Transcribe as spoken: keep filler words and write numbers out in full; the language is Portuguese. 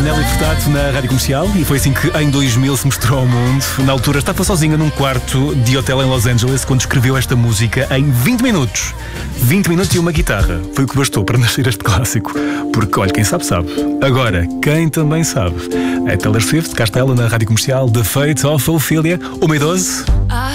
Nelly Furtado na Rádio Comercial, e foi assim que em dois mil se mostrou ao mundo. Na altura estava sozinha num quarto de hotel em Los Angeles quando escreveu esta música em vinte minutos. vinte minutos e uma guitarra. Foi o que bastou para nascer este clássico. Porque, olha, quem sabe, sabe. Agora, quem também sabe? É Taylor Swift, cá está ela na Rádio Comercial, The Fate of Ophelia, uma e doze.